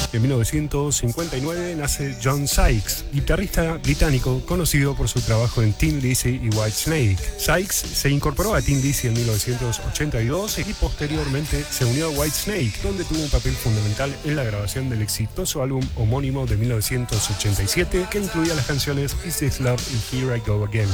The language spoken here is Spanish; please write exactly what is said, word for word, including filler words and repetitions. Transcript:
En mil novecientos cincuenta y nueve nace John Sykes, guitarrista británico conocido por su trabajo en Thin Lizzy y Whitesnake. Sykes se incorporó a Thin Lizzy en mil novecientos ochenta y dos y posteriormente se unió a Whitesnake, donde tuvo un papel fundamental en la grabación del exitoso álbum homónimo de mil novecientos ochenta y siete, que incluía las canciones Is This Love y Here I Go Again.